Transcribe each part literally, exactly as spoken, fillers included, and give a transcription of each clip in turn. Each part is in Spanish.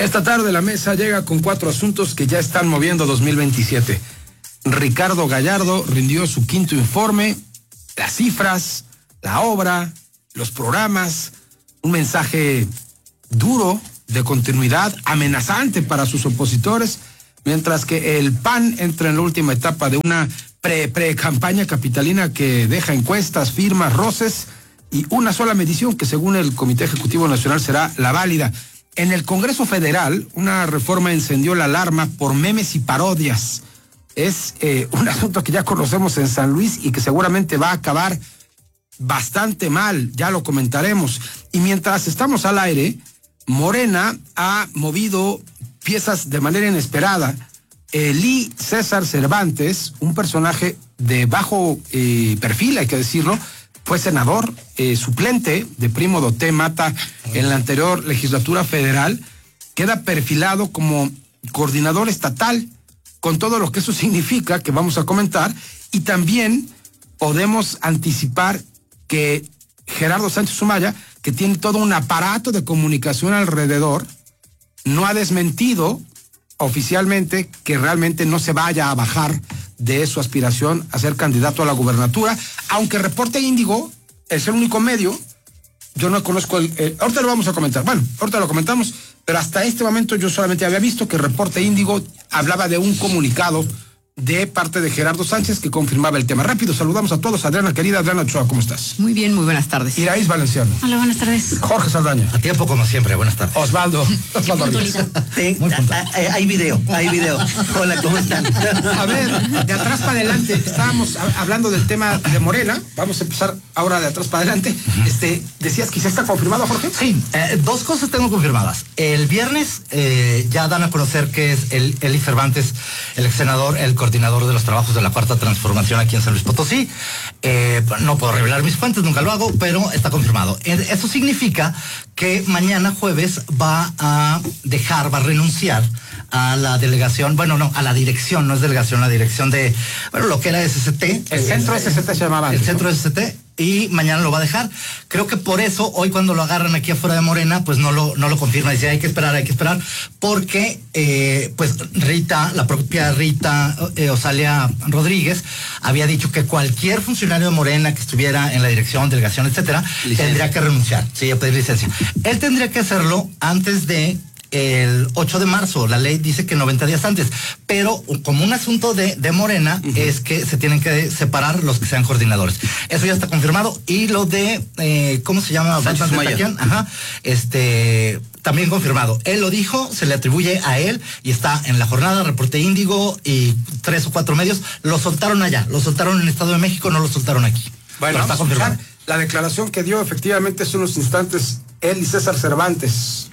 Esta tarde la mesa llega con cuatro asuntos que ya están moviendo dos mil veintisiete. Ricardo Gallardo rindió su quinto informe, las cifras, la obra, los programas, un mensaje duro de continuidad, amenazante para sus opositores, mientras que el P A N entra en la última etapa de una pre, pre-campaña capitalina que deja encuestas, firmas, roces y una sola medición que según el Comité Ejecutivo Nacional será la válida. En el Congreso Federal, una reforma encendió la alarma por memes y parodias. Es eh, un asunto que ya conocemos en San Luis y que seguramente va a acabar bastante mal, ya lo comentaremos. Y mientras estamos al aire, Morena ha movido piezas de manera inesperada. Elí César Cervantes, un personaje de bajo eh, perfil, hay que decirlo, fue senador eh, suplente de Primo Doté Mata en la anterior legislatura federal, queda perfilado como coordinador estatal, con todo lo que eso significa, que vamos a comentar, y también podemos anticipar que Gerardo Sánchez Sumaya, que tiene todo un aparato de comunicación alrededor, no ha desmentido oficialmente que realmente no se vaya a bajar de su aspiración a ser candidato a la gubernatura, aunque Reporte Índigo es el único medio, yo no conozco el, eh, ahorita lo vamos a comentar, bueno, ahorita lo comentamos, pero hasta este momento yo solamente había visto que Reporte Índigo hablaba de un comunicado de parte de Gerardo Sánchez que confirmaba el tema. Rápido, saludamos a todos. Adriana, querida Adriana Ochoa, ¿cómo estás? Muy bien, muy buenas tardes. Iraíz Valenciano. Hola, buenas tardes. Jorge Saldaña. A tiempo como siempre, buenas tardes. Osvaldo. Osvaldo Ríos. Sí, hay video, hay video. Hola, ¿cómo están? A ver, de atrás para adelante, estábamos hablando del tema de Morena, vamos a empezar ahora de atrás para adelante. Este, decías que ya está confirmado, Jorge. Sí, eh, dos cosas tengo confirmadas. El viernes eh, ya dan a conocer que es el Elí Cervantes, el ex senador, el coordinador de los trabajos de la Cuarta Transformación aquí en San Luis Potosí. Eh, no puedo revelar mis fuentes, nunca lo hago, pero está confirmado. Eso significa que mañana jueves va a dejar, va a renunciar a la delegación, bueno, no, a la dirección, no es delegación, la dirección de, bueno, lo que era S S T. El centro S S T se llamaba antes, El centro ¿no? S S T, y mañana lo va a dejar. Creo que por eso, hoy cuando lo agarran aquí afuera de Morena, pues no lo, no lo confirma. Dice, hay que esperar, hay que esperar, porque, eh, pues Rita, la propia Rita eh, Osalia Rodríguez, había dicho que cualquier funcionario de Morena que estuviera en la dirección, delegación, etcétera, licencia. tendría que renunciar, sí, a pedir licencia. Él tendría que hacerlo antes de el ocho de marzo, la ley dice que noventa días antes, pero como un asunto de, de Morena, uh-huh. es que se tienen que separar los que sean coordinadores. Eso ya está confirmado. Y lo de, eh, ¿cómo se llama? Sánchez Sumaya. Ajá, este, también confirmado. Él lo dijo, se le atribuye a él y está en la jornada, Reporte Índigo y tres o cuatro medios, lo soltaron allá, lo soltaron en el Estado de México, no lo soltaron aquí. Bueno, vamos a confirmar la declaración que dio efectivamente hace unos instantes Elí César Cervantes.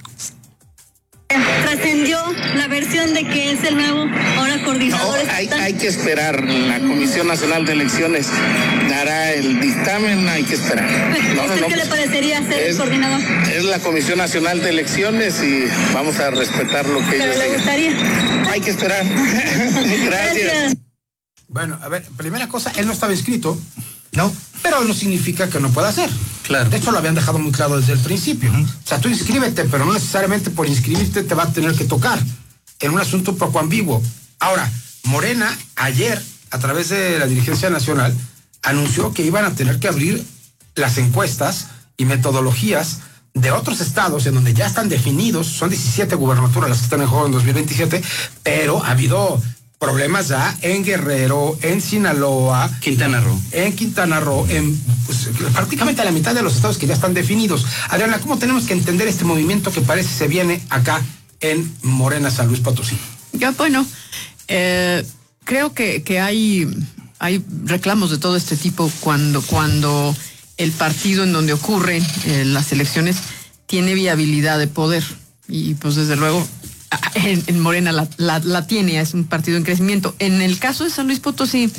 Trascendió la versión de que es el nuevo ahora coordinador. No, hay, hay que esperar. La Comisión Nacional de Elecciones dará el dictamen, hay que esperar. No, no, no, ¿qué le parecería ser es, el coordinador? Es la Comisión Nacional de Elecciones y vamos a respetar lo que ¿Pero ellos le digan. gustaría? Hay que esperar. Gracias. Gracias. Bueno, a ver, primera cosa, él no estaba inscrito, ¿no? Pero no significa que no pueda hacer. Claro. De hecho, lo habían dejado muy claro desde el principio. Uh-huh. O sea, tú inscríbete, pero no necesariamente por inscribirte te va a tener que tocar. En un asunto un poco ambiguo. Ahora, Morena, ayer, a través de la dirigencia nacional, anunció que iban a tener que abrir las encuestas y metodologías de otros estados en donde ya están definidos, son diecisiete gubernaturas las que están en juego en dos mil veintisiete, pero ha habido problemas ya en Guerrero, en Sinaloa, Quintana Roo. En Quintana Roo, en pues, prácticamente a la mitad de los estados que ya están definidos. Adriana, ¿cómo tenemos que entender este movimiento que parece se viene acá en Morena, San Luis Potosí? Ya, bueno, eh, creo que, que hay, hay reclamos de todo este tipo cuando, cuando el partido en donde ocurren eh, las elecciones tiene viabilidad de poder. Y pues desde luego En, en Morena la, la, la tiene, es un partido en crecimiento. En el caso de San Luis Potosí,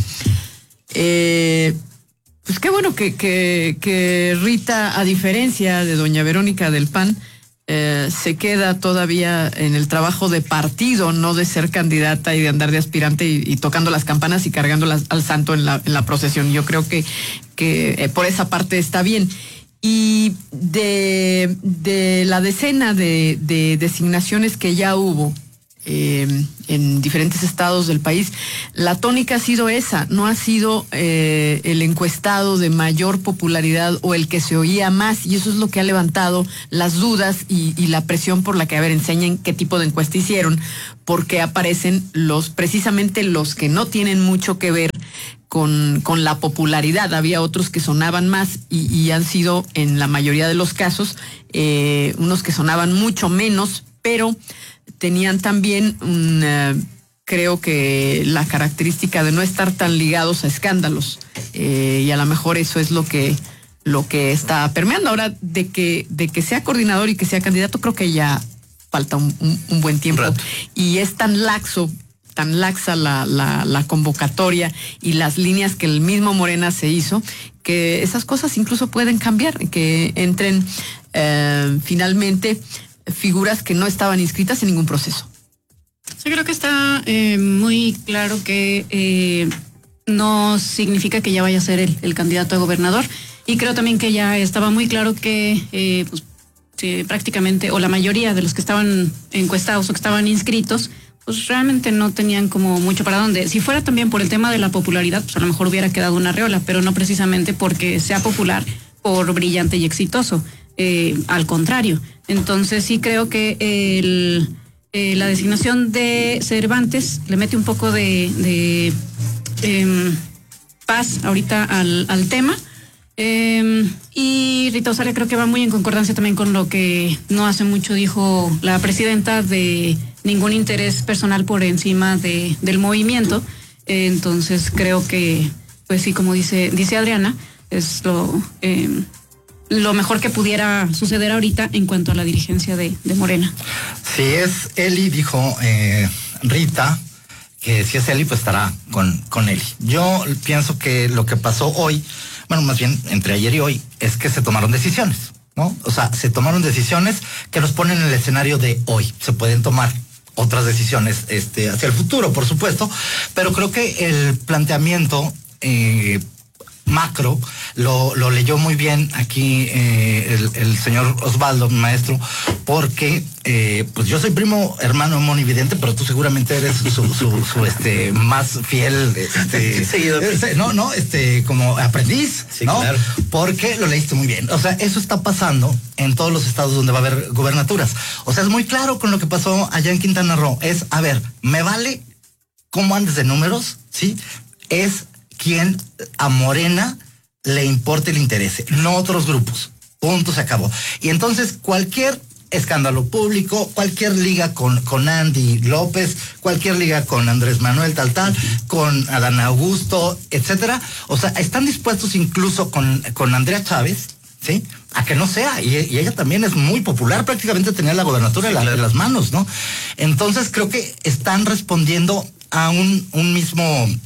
eh, pues qué bueno que, que, que Rita, a diferencia de doña Verónica del P A N, eh, se queda todavía en el trabajo de partido, no de ser candidata y de andar de aspirante y, y tocando las campanas y cargándolas al santo en la, en la procesión. Yo creo que, que eh, por esa parte está bien. Y de, de la decena de, de designaciones que ya hubo eh, en diferentes estados del país, la tónica ha sido esa, no ha sido eh, el encuestado de mayor popularidad o el que se oía más, y eso es lo que ha levantado las dudas y, y la presión por la que, a ver, enseñen qué tipo de encuesta hicieron, porque aparecen los, precisamente los que no tienen mucho que ver Con, con la popularidad. Había otros que sonaban más y, y han sido, en la mayoría de los casos, eh, unos que sonaban mucho menos, pero tenían también una, creo que la característica de no estar tan ligados a escándalos, eh, y a lo mejor eso es lo que lo que está permeando. Ahora, de que de que sea coordinador y que sea candidato, creo que ya falta un, un, un buen tiempo. Rato. Y es tan laxo tan laxa la, la, la convocatoria y las líneas que el mismo Morena se hizo, que esas cosas incluso pueden cambiar, que entren eh, finalmente figuras que no estaban inscritas en ningún proceso. Sí, creo que está eh, muy claro que eh, no significa que ya vaya a ser el, el candidato a gobernador, y creo también que ya estaba muy claro que eh, pues, sí, prácticamente, o la mayoría de los que estaban encuestados o que estaban inscritos, pues realmente no tenían como mucho para dónde. Si fuera también por el tema de la popularidad, pues a lo mejor hubiera quedado una arreola, pero no precisamente porque sea popular por brillante y exitoso, eh, al contrario. Entonces sí creo que el, eh, la designación de Cervantes le mete un poco de, de eh, paz ahorita al, al tema. Eh, y Rita Osaria creo que va muy en concordancia también con lo que no hace mucho dijo la presidenta, de ningún interés personal por encima de, del movimiento. Eh, entonces creo que, pues sí, como dice, dice Adriana, es lo, eh, lo mejor que pudiera suceder ahorita en cuanto a la dirigencia de, de Morena. Si es Eli, dijo eh, Rita, que si es Eli, pues estará con, con Eli. Yo pienso que lo que pasó hoy, bueno, más bien entre ayer y hoy, es que se tomaron decisiones, ¿no? O sea, se tomaron decisiones que nos ponen en el escenario de hoy. Se pueden tomar otras decisiones este, hacia el futuro, por supuesto, pero creo que el planteamiento eh, macro lo, lo leyó muy bien aquí eh, el, el señor Osvaldo, mi maestro, porque eh, pues yo soy primo hermano monividente, pero tú seguramente eres su, su, su este más fiel este, seguidor. Este, no, no, este como aprendiz, sí, ¿no? Claro. Porque lo leíste muy bien. O sea, eso está pasando en todos los estados donde va a haber gubernaturas. O sea, es muy claro con lo que pasó allá en Quintana Roo. Es, a ver, me vale cómo andes de números, ¿sí? Es quien a Morena le importe y le interese, no otros grupos. Punto, se acabó. Y entonces cualquier escándalo público, cualquier liga con, con Andy López, cualquier liga con Andrés Manuel tal tal, con Adán Augusto, etcétera, o sea, están dispuestos incluso con, con Andrea Chávez, ¿sí? A que no sea, y, y ella también es muy popular, prácticamente tenía la gobernatura sí, en, la, claro. en las manos, ¿no? Entonces creo que están respondiendo a un, un mismo...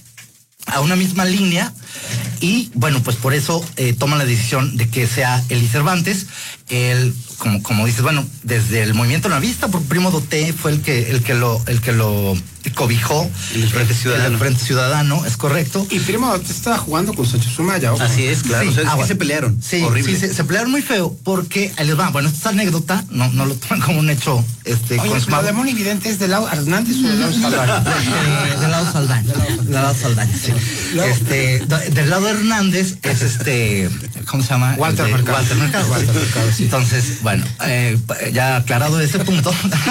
a una misma línea, y bueno, pues por eso eh, toman la decisión de que sea Eli Cervantes. Él, como, como dices, bueno, desde el movimiento Navista, por Primo Doté fue el que, el que lo, el que lo cobijó. El Frente Ciudadano. El Frente Ciudadano, es correcto. Y Primo Doté estaba jugando con Sánchez Sumaya. ¿O? Así es, claro. Sí, o sea, es ah, que bueno. se pelearon. Sí, horrible. sí se, se pelearon muy feo, porque ahí les va. Bueno, esta es anécdota, no, no lo toman como un hecho este, Oye, consumado. ¿lo de Monividente es de lado Hernández o de lado Saldaña? Eh, del lado Saldaña. Del lado Saldaña, sí. Este, do- del lado Hernández es este, ¿cómo se llama? Walter De- Mercado. Walter Mercado. Walter Mercado, sí. Entonces, bueno, eh, ya aclarado ese punto,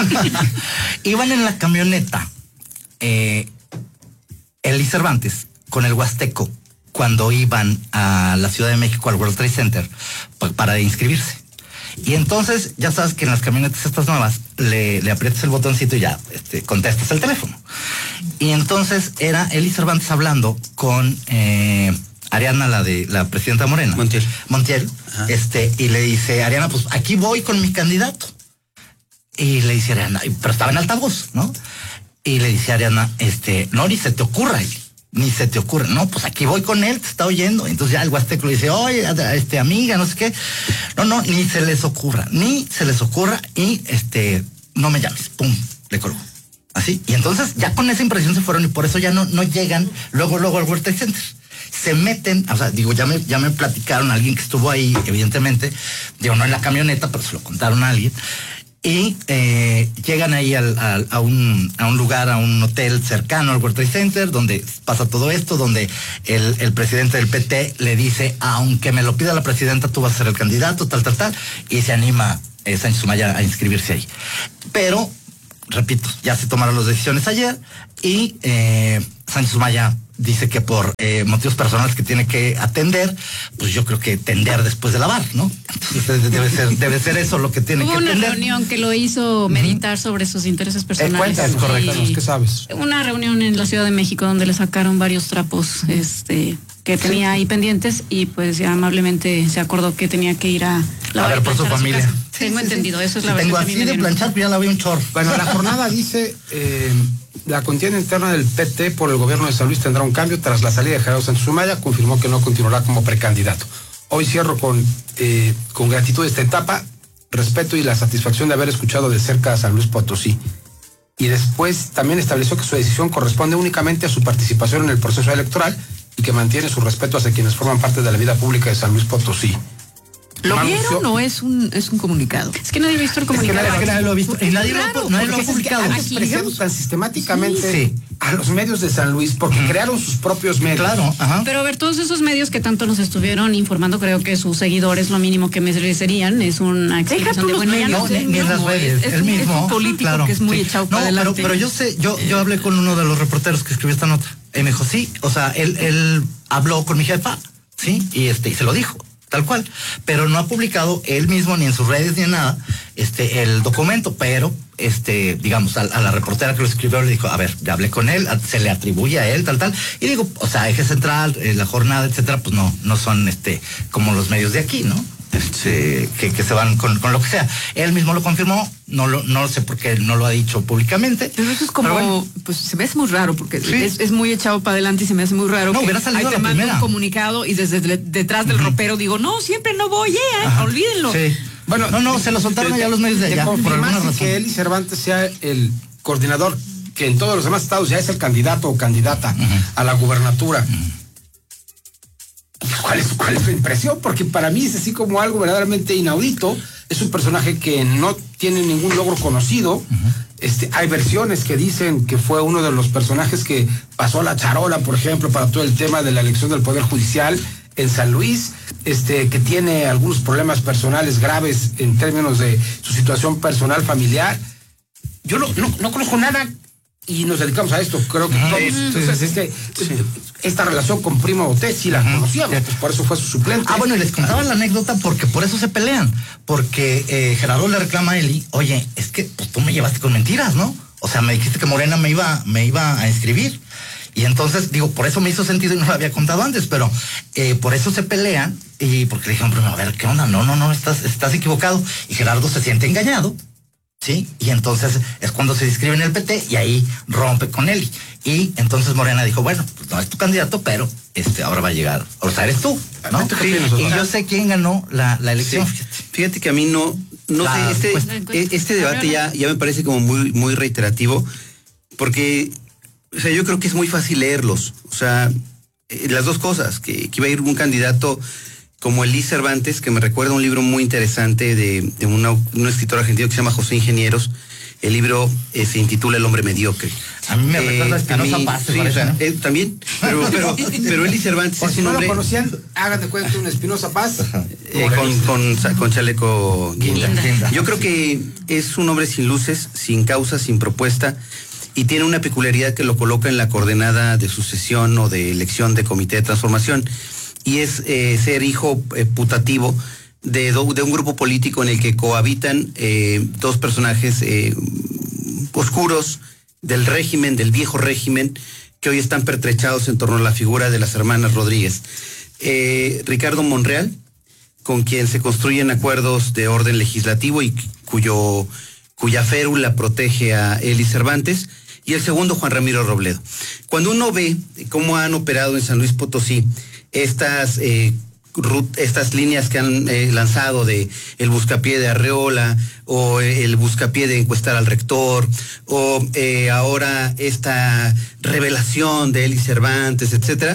iban en la camioneta eh, Eli Cervantes con el Huasteco cuando iban a la Ciudad de México al World Trade Center pa- para inscribirse. Y entonces, ya sabes que en las camionetas estas nuevas le, le aprietas el botoncito y ya este, contestas el teléfono. Y entonces era Eli Cervantes hablando con eh, Ariana, la de la presidenta Morena. Montiel. Montiel, Ajá. este, y le dice, Ariana, pues aquí voy con mi candidato. Y le dice Ariana, pero estaba en altavoz, ¿no? Y le dice Ariana, este, no, ni se te ocurra, Eli, ni se te ocurra. No, pues aquí voy con él, te está oyendo. Entonces ya el Huasteco le dice, oye, este, amiga, no sé qué. No, no, ni se les ocurra, ni se les ocurra, y este, no me llames, pum, le colgó. Así, y entonces ya con esa impresión se fueron, y por eso ya no, no llegan luego, luego al World Trade Center. se meten, o sea, digo, ya me, ya me platicaron a alguien que estuvo ahí, evidentemente, digo, no en la camioneta, pero se lo contaron a alguien, y eh, llegan ahí al, al, a, un, a un lugar, a un hotel cercano al World Trade Center, donde pasa todo esto, donde el, el presidente del P T le dice, aunque me lo pida la presidenta, tú vas a ser el candidato, tal, tal, tal, y se anima eh, Sánchez Sumaya a inscribirse ahí. Pero, repito, ya se tomaron las decisiones ayer, y eh, Sánchez Sumaya dice que por eh, motivos personales que tiene que atender, pues yo creo que tender después de lavar, ¿no? Entonces debe ser, debe ser eso lo que tiene Hubo que una atender. reunión que lo hizo meditar sobre sus intereses personales. Eh, cuéntanos, correctanos, ¿qué sabes? Una reunión en la Ciudad de México donde le sacaron varios trapos este, que tenía ahí pendientes y pues ya amablemente se acordó que tenía que ir a lavar A ver, y por su planchar a familia. casa. Sí, Tengo sí, sí. entendido, eso es la Si verdad. tengo así de planchar, pues ya la veo un chorro. Bueno, la jornada dice, eh, la contienda interna del P T por el gobierno de San Luis tendrá un cambio tras la salida de Gerardo Sánchez Sumaya, confirmó que no continuará como precandidato. Hoy cierro con, eh, con gratitud esta etapa, respeto y la satisfacción de haber escuchado de cerca a San Luis Potosí. Y después también estableció que su decisión corresponde únicamente a su participación en el proceso electoral y que mantiene su respeto hacia quienes forman parte de la vida pública de San Luis Potosí. ¿Lo Anunció- vieron o es un, es un comunicado? Es que nadie ha visto el Es que comunicado. nadie, es que nadie lo ha visto. Y nadie, Claro, lo, nadie lo ha Porque es que publicado. antes Aquí, presionan digamos, tan sistemáticamente Sí. a los medios de San Luis porque crearon sus propios medios. Claro, ajá. Pero a ver, todos esos medios que tanto nos estuvieron informando, creo que sus seguidores lo mínimo que merecerían es una Deja explicación tú de los bueno, ya medios, no No, sé. ni, ni en las mismo, redes, es- es el un- es mismo. un político claro, que es muy sí. echado No, para pero, adelante. pero yo sé, yo, yo hablé con uno de los reporteros que escribió esta nota. Y me dijo, sí, o sea, él, él habló con mi jefa, sí, y este, y se lo dijo, tal cual. Pero no ha publicado él mismo ni en sus redes ni en nada, este, el documento, pero este, digamos, a, a la reportera que lo escribió le dijo, a ver, ya hablé con él, a- se le atribuye a él, tal, tal, y digo, o sea, Eje Central, eh, la jornada, etcétera, pues no, no son este, como los medios de aquí, ¿no? Este, que, que se van con, con lo que sea. Él mismo lo confirmó, no lo, no lo sé por qué no lo ha dicho públicamente. Pero eso es como, Pero bueno. pues se me hace muy raro, porque Sí. es, es muy echado para adelante y se me hace muy raro No, que hubiera salido ahí te la mando primera. un comunicado y desde le- detrás del ropero digo, no, siempre no voy, eh, Ajá. olvídenlo. Sí. Bueno, no, no, se lo soltaron ya los medios de de allá, por alguna confirmarse razón. que Eli Cervantes sea el coordinador, que en todos los demás estados ya es el candidato o candidata a la gubernatura. ¿Cuál es, ¿Cuál es su impresión? Porque para mí es así como algo verdaderamente inaudito. Es un personaje que no tiene ningún logro conocido. Este, hay versiones que dicen que fue uno de los personajes que pasó la charola, por ejemplo, para todo el tema de la elección del Poder Judicial en San Luis, este, que tiene algunos problemas personales graves en términos de su situación personal familiar. Yo no, no, no conozco nada y nos dedicamos a esto, creo que todos. Entonces, este, esta relación con Primo Boté sí la conocíamos, pues por eso fue su suplente. Ah, bueno, y les contaba la anécdota porque por eso se pelean. Porque eh, Gerardo le reclama a Eli, oye, es que pues, tú me llevaste con mentiras, ¿no? O sea, me dijiste que Morena me iba, me iba a inscribir. Y entonces, digo, por eso me hizo sentido y no lo había contado antes, pero eh, por eso se pelean y porque le dijeron, pero a ver, ¿qué onda? No, no, no, estás, estás equivocado. Y Gerardo se siente engañado, ¿sí? Y entonces es cuando se inscribe en el P T y ahí rompe con él. Y entonces Morena dijo, bueno, pues no es tu candidato, pero este ahora va a llegar, o sea, eres tú, ¿no? ¿Tú qué opinas, Y Osvaldo? yo sé quién ganó la, la Sí. elección. Fíjate que a mí no, no La sé, encuesta. este, este debate ya, ya me parece como muy, muy reiterativo, porque, o sea, yo creo que es muy fácil leerlos. O sea, eh, las dos cosas, que, que iba a ir un candidato como Eli Cervantes, que me recuerda un libro muy interesante de, de una, un escritor argentino que se llama José Ingenieros. El libro eh, se intitula El hombre mediocre. A mí me recuerda a a Espinosa mí- Paz, sí, parece, o sea, ¿no? eh, también, pero, pero, pero Eli Cervantes Por es si un no lo hombre conocían, hagan de cuenta un Espinosa Paz. eh, con, con, con chaleco guinda. Guinda. Yo creo que es un hombre sin luces, sin causa, sin propuesta, y tiene una peculiaridad que lo coloca en la coordenada de sucesión o de elección de comité de transformación, y es eh, ser hijo eh, putativo de, do, de un grupo político en el que cohabitan eh, dos personajes eh, oscuros del régimen, del viejo régimen, que hoy están pertrechados en torno a la figura de las hermanas Rodríguez. Eh, Ricardo Monreal, con quien se construyen acuerdos de orden legislativo y cuyo, cuya férula protege a Eli Cervantes, y el segundo, Juan Ramiro Robledo. Cuando uno ve cómo han operado en San Luis Potosí estas, eh, rut, estas líneas que han eh, lanzado de el buscapié de Arreola, o el buscapié de encuestar al rector, o eh, ahora esta revelación de Eli Cervantes, etcétera,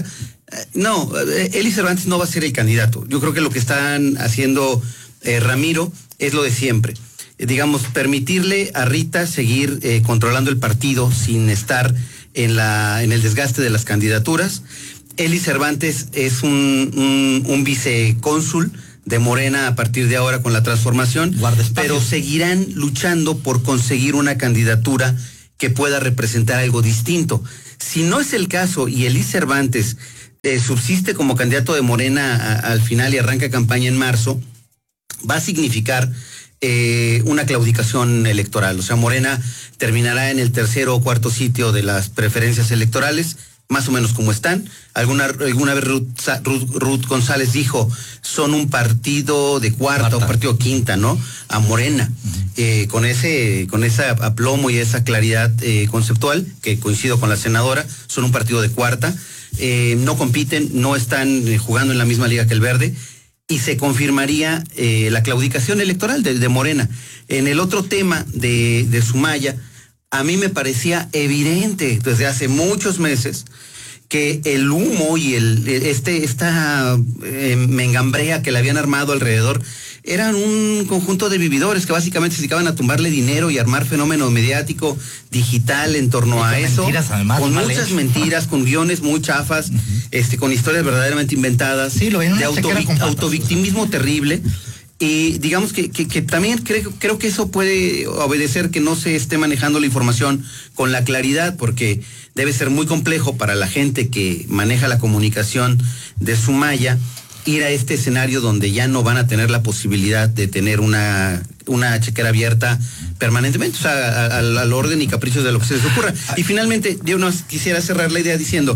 No, Eli Cervantes no va a ser el candidato. Yo creo que lo que están haciendo eh, Ramiro es lo de siempre. Eh, digamos, permitirle a Rita seguir eh, controlando el partido sin estar en, la, en el desgaste de las candidaturas. Eli Cervantes es un, un, un vicecónsul de Morena a partir de ahora con la transformación, pero seguirán luchando por conseguir una candidatura que pueda representar algo distinto. Si no es el caso y Eli Cervantes eh, subsiste como candidato de Morena a, al final y arranca campaña en marzo, va a significar eh, una claudicación electoral. O sea, Morena terminará en el tercero o cuarto sitio de las preferencias electorales, más o menos como están. Alguna, alguna vez Ruth, Ruth, Ruth González dijo, son un partido de cuarta, un partido quinta, ¿no? A Morena. Uh-huh. Eh, con ese, con ese aplomo y esa claridad eh, conceptual, que coincido con la senadora, son un partido de cuarta. Eh, no compiten, no están eh, jugando en la misma liga que el Verde, y se confirmaría eh, la claudicación electoral de, de Morena. En el otro tema de, de Sumaya, a mí me parecía evidente desde hace muchos meses que el humo y el este esta eh, mengambrea que le habían armado alrededor eran un conjunto de vividores que básicamente se dedicaban a tumbarle dinero y armar fenómeno mediático digital en torno a eso, mentiras, además, con mal muchas hecho. mentiras, con guiones muy chafas, uh-huh. este, con historias verdaderamente inventadas, sí, lo ven de autovic- autovictimismo terrible. Y digamos que, que, que también creo, creo que eso puede obedecer que no se esté manejando la información con la claridad, porque debe ser muy complejo para la gente que maneja la comunicación de Sumaya ir a este escenario donde ya no van a tener la posibilidad de tener una, una chequera abierta permanentemente, o sea, al, al orden y caprichos de lo que se les ocurra. Y finalmente, yo no quisiera cerrar la idea diciendo,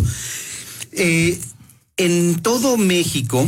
eh, en todo México,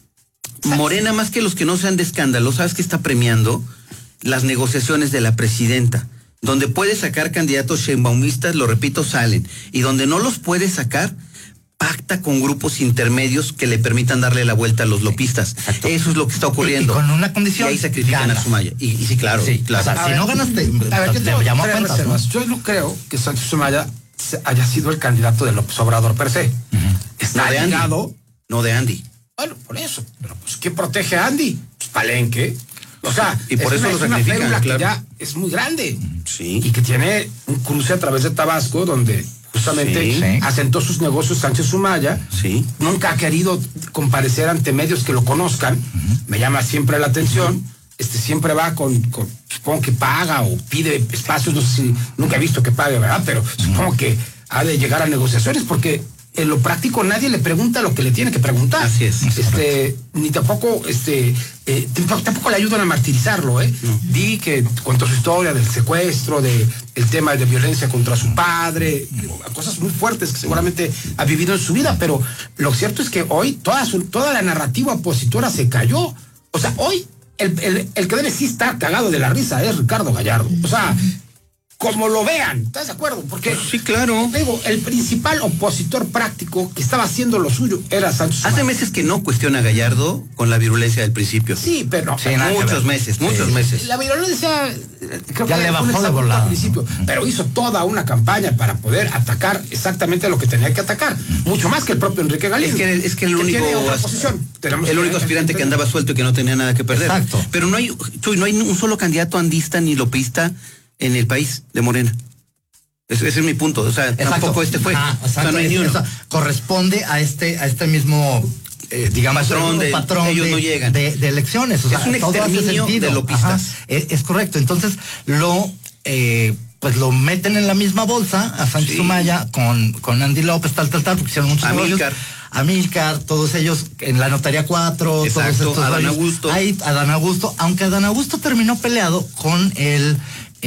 Morena, más que los que no sean de escándalo, ¿sabes qué está premiando? Las negociaciones de la presidenta. Donde puede sacar candidatos sheinbaumistas, lo repito, salen. Y donde no los puede sacar, pacta con grupos intermedios que le permitan darle la vuelta a los lopistas. Exacto. Eso es lo que está ocurriendo. Y, y con una condición. Y ahí sacrifican ganas. a Sumaya. Y, y sí, claro. Sí, claro. O sea, a si ver, no ganas, te, a ver, yo te llamo a cuentas, ¿no? Yo no creo que Sánchez Sumaya haya sido el candidato de López Obrador per se. Uh-huh. Está no de ligado. Andy. No de Andy. Bueno, por eso. Pero pues, ¿quién protege a Andy? Pues Palenque. O sea, y por es eso una, lo es una sacrifican, férula claro. que ya es muy grande. Sí. Y que tiene un cruce a través de Tabasco, donde justamente sí, sí. asentó sus negocios Sánchez Sumaya. Sí. Nunca ha querido comparecer ante medios que lo conozcan. Uh-huh. Me llama siempre la atención. Uh-huh. Este siempre va con, con, supongo que paga o pide espacios, no sé si, nunca he visto que pague, ¿verdad? Pero uh-huh. supongo que ha de llegar a negociaciones porque en lo práctico nadie le pregunta lo que le tiene que preguntar. Así es. Este, ni tampoco, este, eh, tampoco, tampoco le ayudan a martirizarlo, ¿eh? No. Di que contó su historia del secuestro, de el tema de violencia contra su padre, cosas muy fuertes que seguramente ha vivido en su vida, pero lo cierto es que hoy toda su, toda la narrativa opositora se cayó. O sea, hoy el, el, el que debe sí estar cagado de la risa es Ricardo Gallardo. O sea, como lo vean, ¿estás de acuerdo? Porque, sí, claro. Digo, el principal opositor práctico que estaba haciendo lo suyo era Sánchez Sumaya. Hace meses que no cuestiona a Gallardo con la virulencia del principio. Sí, pero... Sí, muchos meses, muchos sí. meses. La virulencia... Creo ya que le bajó de volada. Al principio, pero hizo toda una campaña para poder atacar exactamente lo que tenía que atacar. Mucho más que el propio Enrique Galindo. Es que, es que el único... Tenemos el único aspirante que, que andaba suelto y que no tenía nada que perder. Exacto. Pero no hay, no hay un solo candidato andista ni lopista en el país de Morena. Ese, ese es mi punto. O sea, exacto. Tampoco este fue. Ah, o sea, no hay ni uno. Corresponde a este, a este mismo eh, digamos patrón de, patrón ellos de, no llegan. De, de elecciones. O sea, es un exterminio de lopistas. Es, es correcto. Entonces, lo eh, pues lo meten en la misma bolsa a Sánchez sí. Sumaya con, con Andy López, tal, tal, tal, porque hicieron muchos Amílcar. Amílcar, todos ellos en la Notaría cuatro, exacto, todos estos Adán Augusto. Ahí, Adán Augusto, aunque Adán Augusto terminó peleado con el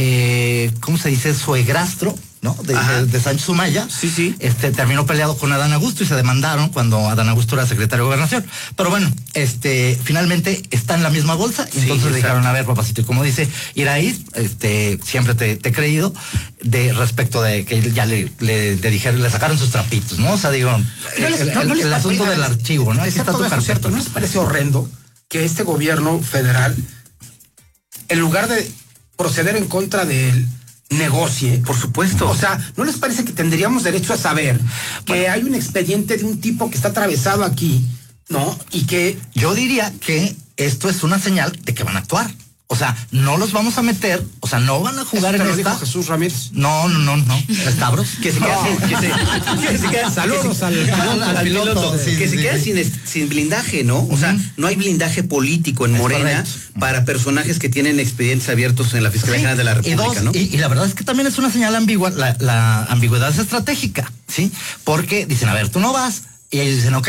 eh, ¿cómo se dice? Suegrastro, ¿no? De, de, de Sánchez Sumaya. Sí, sí. Este, terminó peleado con Adán Augusto y se demandaron cuando Adán Augusto era secretario de Gobernación. Pero bueno, este, finalmente está en la misma bolsa. Y sí, entonces le dijeron, a ver, papacito, y como dice Iraíz, este, siempre te, te he creído, de respecto de que ya le, le, le dijeron, le sacaron sus trapitos, ¿no? O sea, digo, el, el, el, el, el asunto del archivo, ¿no? Aquí está tu carpeta. ¿Cierto? ¿No les parece horrendo que este gobierno federal, en lugar de proceder en contra de él, negocie? Por supuesto. O sea, ¿no les parece que tendríamos derecho a saber que Bueno. hay un expediente de un tipo que está atravesado aquí, ¿no? Y que... Yo diría que esto es una señal de que van a actuar. O sea, no los vamos a meter, o sea, no van a jugar ¿Eso te en lo esta. dijo Jesús Ramírez? No, no, no, no. Estabros. Que se queda sin, que se, que se queda- Saludos al, al- al al piloto, piloto, sí, que sí, se queda sí. sin, es- sin blindaje, ¿no? O sea, Ujú. no hay blindaje político en Es Morena correcto. para personajes que tienen expedientes abiertos en la Fiscalía Sí, General de la y, República, dos, ¿no? y, y la verdad es que también es una señal ambigua, la, la ambigüedad es estratégica, ¿sí? Porque dicen, a ver, tú no vas, y ellos dicen, ok,